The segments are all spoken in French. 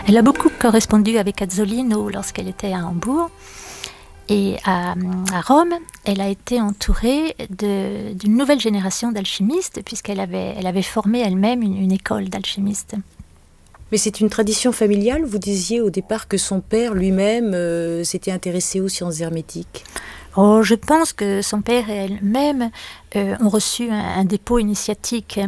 Elle a beaucoup correspondu avec Azzolino lorsqu'elle était à Hambourg. Et à Rome, elle a été entourée d'une nouvelle génération d'alchimistes, puisqu'elle avait formé elle-même une école d'alchimistes. Mais c'est une tradition familiale. Vous disiez au départ que son père lui-même s'était intéressé aux sciences hermétiques. Oh, je pense que son père et elle-même ont reçu un dépôt initiatique.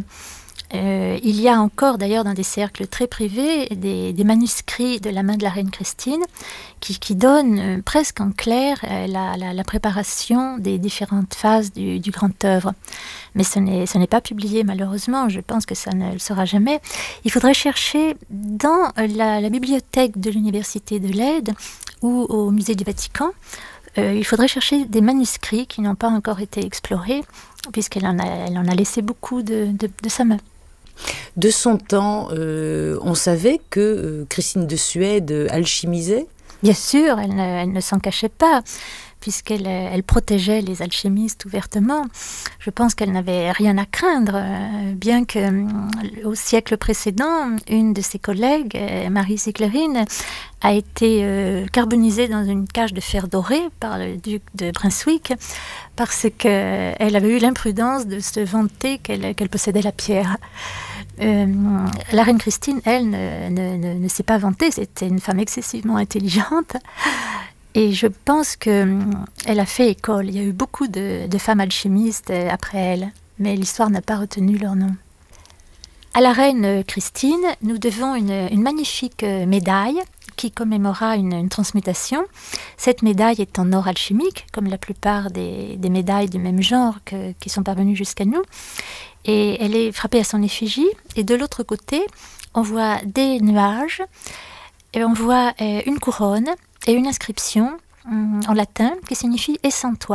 Il y a encore d'ailleurs dans des cercles très privés des manuscrits de la main de la reine Christine qui donnent presque en clair la préparation des différentes phases du grand œuvre. Mais ce n'est pas publié malheureusement, je pense que ça ne le sera jamais. Il faudrait chercher dans la bibliothèque de l'Université de Leyde ou au musée du Vatican. Il faudrait chercher des manuscrits qui n'ont pas encore été explorés, puisqu'elle en a laissé beaucoup de sa main. De son temps, on savait que Christine de Suède alchimisait. Bien sûr, elle ne s'en cachait pas, puisqu'elle protégeait les alchimistes ouvertement. Je pense qu'elle n'avait rien à craindre, bien qu'au siècle précédent, une de ses collègues, Marie Ziclerine, a été carbonisée dans une cage de fer doré par le duc de Brunswick, parce qu'elle avait eu l'imprudence de se vanter qu'elle possédait la pierre. La reine Christine, elle, ne s'est pas vantée, c'était une femme excessivement intelligente. Et je pense qu'elle a fait école. Il y a eu beaucoup de femmes alchimistes après elle, mais l'histoire n'a pas retenu leur nom. À la reine Christine, nous devons une magnifique médaille qui commémora une transmutation. Cette médaille est en or alchimique, comme la plupart des médailles du même genre qui sont parvenues jusqu'à nous. Et elle est frappée à son effigie. Et de l'autre côté, on voit des nuages, et on voit une couronne et une inscription en latin qui signifie « et sans toi ».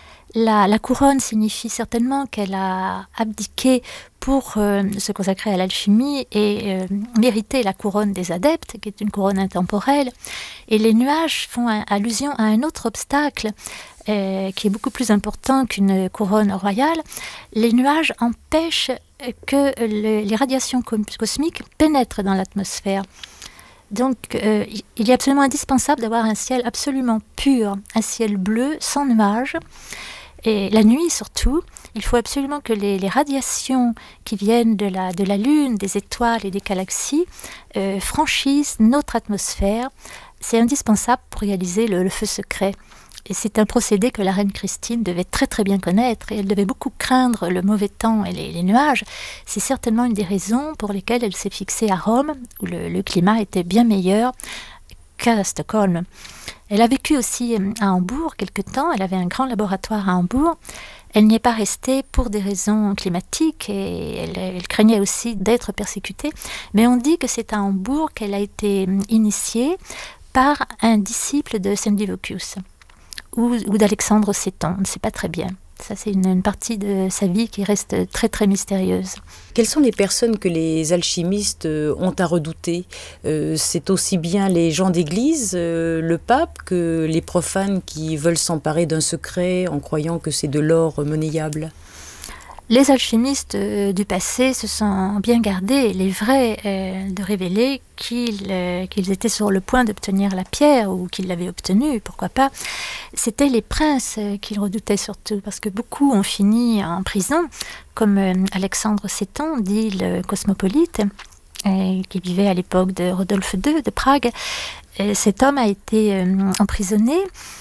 La couronne signifie certainement qu'elle a abdiqué pour se consacrer à l'alchimie et mériter la couronne des adeptes, qui est une couronne intemporelle. Et les nuages font allusion à un autre obstacle qui est beaucoup plus important qu'une couronne royale. Les nuages empêchent que les radiations cosmiques pénètrent dans l'atmosphère. Donc, il est absolument indispensable d'avoir un ciel absolument pur, un ciel bleu, sans nuages. Et la nuit surtout, il faut absolument que les radiations qui viennent de la Lune, des étoiles et des galaxies franchissent notre atmosphère. C'est indispensable pour réaliser le feu secret. Et c'est un procédé que la reine Christine devait très très bien connaître et elle devait beaucoup craindre le mauvais temps et les nuages. C'est certainement une des raisons pour lesquelles elle s'est fixée à Rome, où le climat était bien meilleur qu'à Stockholm. Elle a vécu aussi à Hambourg quelque temps, elle avait un grand laboratoire à Hambourg. Elle n'y est pas restée pour des raisons climatiques et elle craignait aussi d'être persécutée. Mais on dit que c'est à Hambourg qu'elle a été initiée par un disciple de Sendivocius ou d'Alexandre Séton, on ne sait pas très bien. Ça, c'est une partie de sa vie qui reste très très mystérieuse. Quelles sont les personnes que les alchimistes ont à redouter ? C'est aussi bien les gens d'église, le pape, que les profanes qui veulent s'emparer d'un secret en croyant que c'est de l'or monnayable ? Les alchimistes du passé se sont bien gardés, les vrais, de révéler qu'ils étaient sur le point d'obtenir la pierre ou qu'ils l'avaient obtenue, pourquoi pas. C'était les princes qu'ils redoutaient surtout, parce que beaucoup ont fini en prison, comme Alexandre Séton, dit le cosmopolite, qui vivait à l'époque de Rodolphe II de Prague. Cet homme a été emprisonné.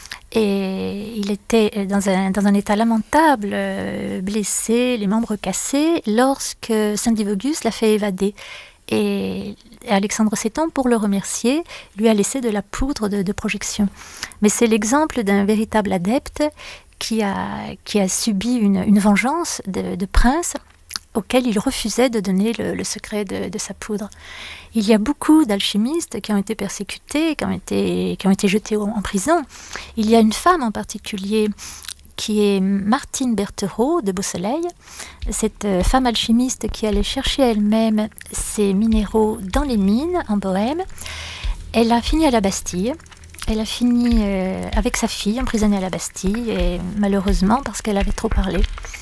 Et il était dans un état lamentable, blessé, les membres cassés, lorsque Sendivocius l'a fait évader. Et Alexandre Séton, pour le remercier, lui a laissé de la poudre de projection. Mais c'est l'exemple d'un véritable adepte qui a subi une vengeance de prince auquel il refusait de donner le secret de sa poudre. Il y a beaucoup d'alchimistes qui ont été persécutés, qui ont été jetés en prison. Il y a une femme en particulier qui est Martine Berthereau de Beausoleil, cette femme alchimiste qui allait chercher elle-même ses minéraux dans les mines en Bohême. Elle a fini à la Bastille. Elle a fini avec sa fille emprisonnée à la Bastille, et malheureusement parce qu'elle avait trop parlé.